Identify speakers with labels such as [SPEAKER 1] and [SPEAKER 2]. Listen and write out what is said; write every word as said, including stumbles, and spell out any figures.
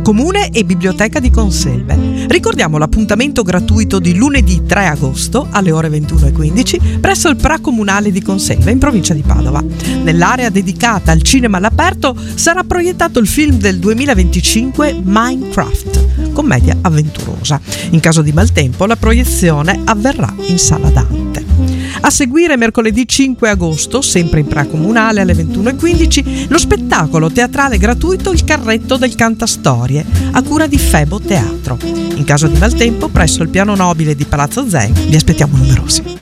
[SPEAKER 1] Comune e Biblioteca di Conselve. Ricordiamo l'appuntamento gratuito di lunedì tre agosto alle ore ventuno e quindici presso il Pra Comunale di Conselve in provincia di Padova. Nell'area dedicata al cinema all'aperto sarà proiettato il film del duemilaventicinque Minecraft, commedia avventurosa. In caso di maltempo la proiezione avverrà in Sala Dante. A seguire mercoledì cinque agosto, sempre in Pra Comunale alle ventuno e quindici, lo spettacolo teatrale gratuito Il Carretto del Cantastorie, a cura di Febo Teatro. In caso di maltempo, presso il piano nobile di Palazzo Zen, vi aspettiamo numerosi.